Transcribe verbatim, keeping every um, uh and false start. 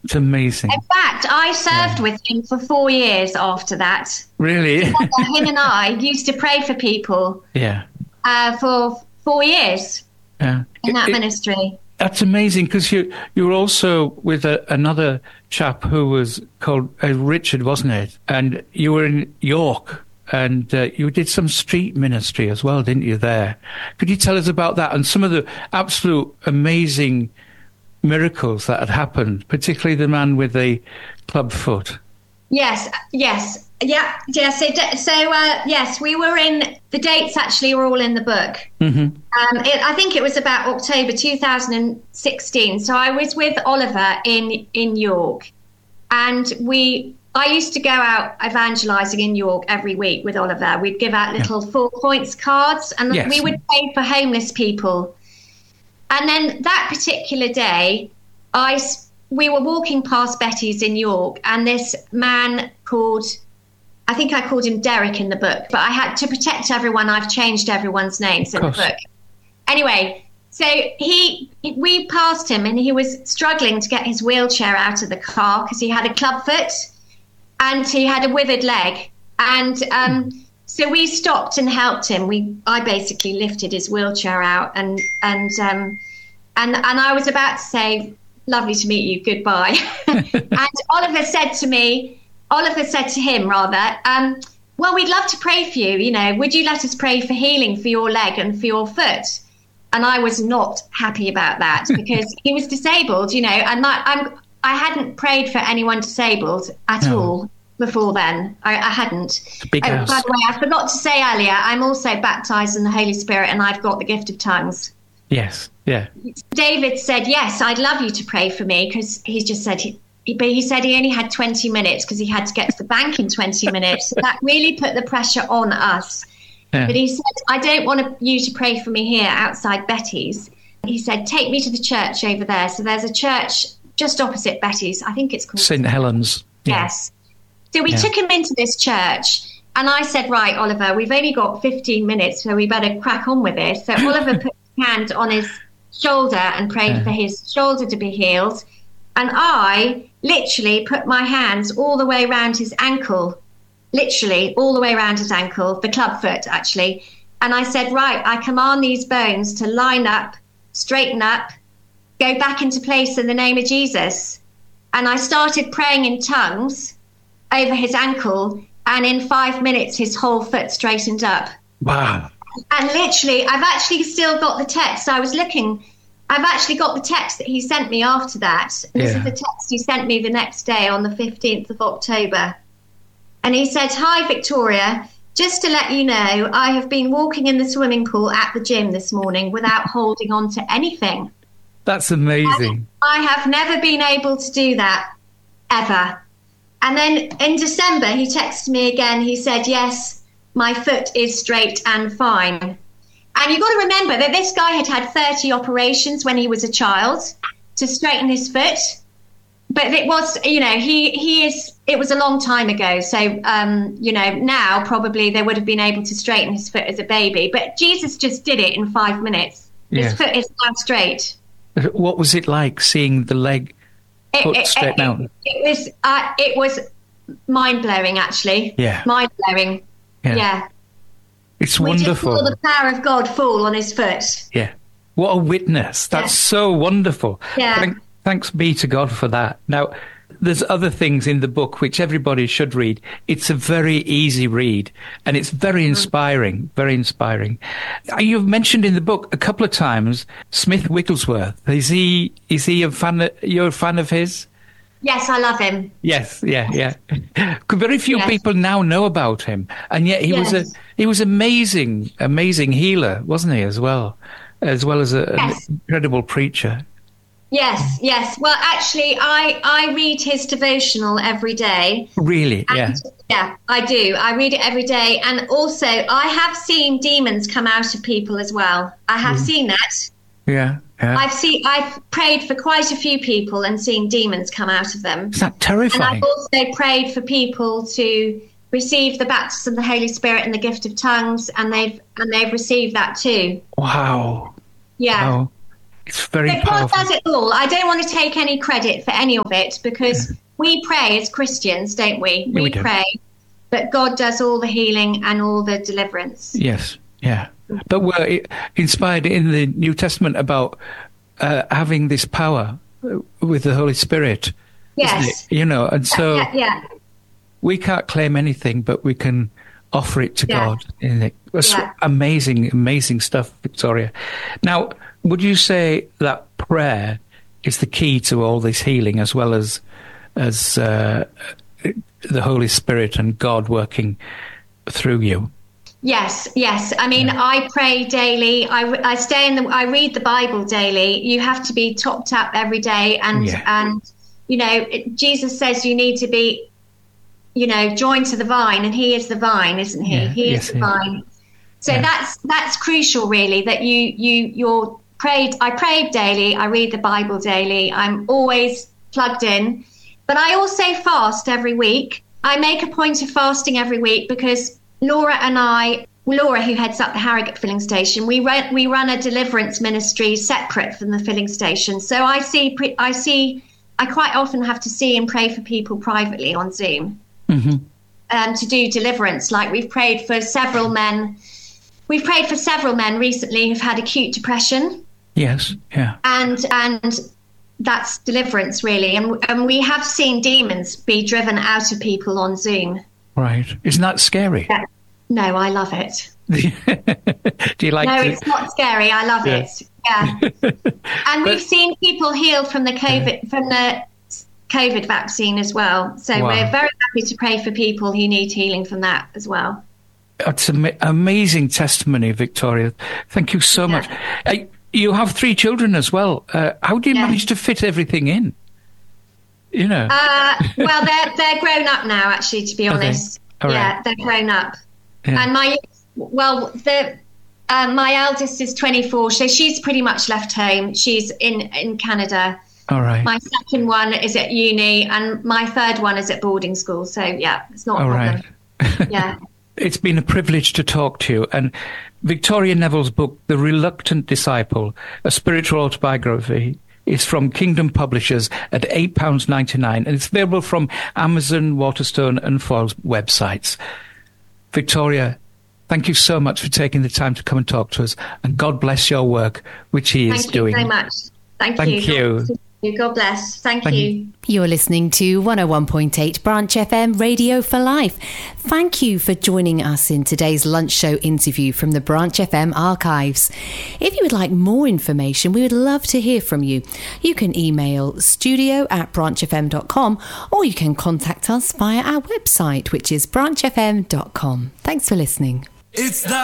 It's amazing. In fact, I served Yeah. with him for four years after that. Really? Him and I used to pray for people Yeah. uh, for four years Yeah. in that It- ministry. That's amazing, because you you were also with a, another chap who was called uh, Richard, wasn't it? And you were in York, and uh, you did some street ministry as well, didn't you? There, could you tell us about that and some of the absolute amazing miracles that had happened, particularly the man with the club foot? Yes, yes. Yeah, yeah. So, so uh, yes, we were in, the dates actually were all in the book. Mm-hmm. Um, it, I think it was about October two thousand sixteen. So I was with Oliver in, in York, and we, I used to go out evangelizing in York every week with Oliver. We'd give out little yeah. four points cards, and yes. we would pray for homeless people. And then that particular day, I, we were walking past Betty's in York, and this man called, I think I called him Derek in the book, but I had to protect everyone. I've changed everyone's names in the book. Anyway, so he, we passed him, and he was struggling to get his wheelchair out of the car because he had a club foot and he had a withered leg. And um, so we stopped and helped him. We, I basically lifted his wheelchair out, and and um, and and I was about to say, "Lovely to meet you, goodbye." And Oliver said to me. Oliver said to him, rather, um, well, we'd love to pray for you. You know, would you let us pray for healing for your leg and for your foot? And I was not happy about that because he was disabled, you know, and I, I'm, I hadn't prayed for anyone disabled at no. all before then. I, I hadn't. Big oh, house. By the way, I forgot to say earlier, I'm also baptized in the Holy Spirit, and I've got the gift of tongues. Yes, yeah. David said, yes, I'd love you to pray for me, because he just said... He, But he said he only had twenty minutes because he had to get to the bank in twenty minutes. So that really put the pressure on us. Yeah. But he said, I don't want you to pray for me here outside Betty's. He said, take me to the church over there. So there's a church just opposite Betty's. I think it's called Saint Helens. Yeah. Yes. So we yeah. took him into this church. And I said, right, Oliver, we've only got fifteen minutes, so we better crack on with this. So Oliver put his hand on his shoulder and prayed yeah. for his shoulder to be healed. And I literally put my hands all the way around his ankle, literally all the way around his ankle, the club foot, actually. And I said, right, I command these bones to line up, straighten up, go back into place in the name of Jesus. And I started praying in tongues over his ankle. And in five minutes, his whole foot straightened up. Wow. And literally, I've actually still got the text. I was looking... I've actually got the text that he sent me after that. And this yeah. is the text he sent me the next day on the fifteenth of October. And he said, hi, Victoria, just to let you know, I have been walking in the swimming pool at the gym this morning without holding on to anything. That's amazing. I have never been able to do that, ever. And then in December, he texted me again. He said, yes, my foot is straight and fine. And you've got to remember that this guy had had thirty operations when he was a child to straighten his foot. But it was, you know, he, he is, it was a long time ago. So, um, you know, now probably they would have been able to straighten his foot as a baby. But Jesus just did it in five minutes. His yes. foot is now straight. What was it like seeing the leg put it, it, straight it, down? It, it was, uh, it was mind-blowing, actually. Yeah. Mind-blowing. Yeah. yeah. It's we wonderful. We just saw the power of God fall on his foot. Yeah. What a witness. That's yeah. so wonderful. Yeah. Thank, thanks be to God for that. Now, there's other things in the book which everybody should read. It's a very easy read, and it's very inspiring, mm. very inspiring. You've mentioned in the book a couple of times Smith Wigglesworth. Is he, is he a fan, of, you're a fan of his? Yes, I love him. Yes, yeah, yeah. Very few yes. people now know about him, and yet he yes. was a he was amazing, amazing healer, wasn't he? As well, as well as a, yes. an incredible preacher. Yes, yes. Well, actually, I I read his devotional every day. Really? And, yeah. Yeah, I do. I read it every day, and also I have seen demons come out of people as well. I have mm. seen that. Yeah. Yeah. I've seen. I've prayed for quite a few people and seen demons come out of them. Is that terrifying? And I've also prayed for people to receive the baptism of the Holy Spirit and the gift of tongues, and they've and they've received that too. Wow. Yeah. Wow. It's very but God powerful. does it all. I don't want to take any credit for any of it, because we pray as Christians, don't we? We, we do. pray, but God does all the healing and all the deliverance. Yes, yeah. But we're inspired in the New Testament about uh, having this power with the Holy Spirit. Yes. You know, and so yeah, yeah. we can't claim anything, but we can offer it to Yeah. God. Isn't it? That's Yeah. amazing, amazing stuff, Victoria. Now, would you say that prayer is the key to all this healing, as well as as uh, the Holy Spirit and God working through you? Yes, yes. I mean, yeah. I pray daily. I, I stay in the. I read the Bible daily. You have to be topped up every day, and Yeah. and you know, it, Jesus says you need to be, you know, joined to the vine, and He is the vine, isn't He? Yeah, he yes, is the he is. vine. So Yeah. that's that's crucial, really. That you you you're prayed. I pray daily. I read the Bible daily. I'm always plugged in, but I also fast every week. I make a point of fasting every week because Laura and I, Laura, who heads up the Harrogate filling station, we run we run a deliverance ministry separate from the filling station. So I see I see. I quite often have to see and pray for people privately on Zoom Mm-hmm. um, to do deliverance. Like we've prayed for several men. We've prayed for several men recently who've had acute depression, Yes, yeah. and and that's deliverance really. And and we have seen demons be driven out of people on Zoom. Right. Isn't that scary? Yeah. No, I love it. Do you like No, to- it's not scary. I love Yeah. it. Yeah. And we've seen people healed from the COVID from the COVID vaccine as well. So Wow. we're very happy to pray for people who need healing from that as well. That's an amazing testimony, Victoria. Thank you so Yeah. much. Uh, you have three children as well. Uh, how do you Yeah. manage to fit everything in? You know. Uh, well, they're they're grown up now, actually. To be Are they? honest, All yeah, right. they're grown up. Yeah. And my well, the uh, my eldest is twenty-four, so she's pretty much left home. She's in in Canada. All right. My second one is at uni, and my third one is at boarding school. So yeah, it's not a All problem. right. Yeah. It's been a privilege to talk to you. And Victoria Neville's book, The Reluctant Disciple, a spiritual autobiography, is from Kingdom Publishers at eight pounds ninety-nine, and it's available from Amazon, Waterstone and Foyle's websites. Victoria, thank you so much for taking the time to come and talk to us, and God bless your work, which he is Thank doing. you so much. Thank, Thank you. you. God bless you. God bless. Thank, Thank you. You're listening to one oh one point eight Branch F M Radio for Life. Thank you for joining us in today's lunch show interview from the Branch F M archives. If you would like more information, we would love to hear from you. You can email studio at branch f m dot com, or you can contact us via our website, which is branch f m dot com. Thanks for listening. It's the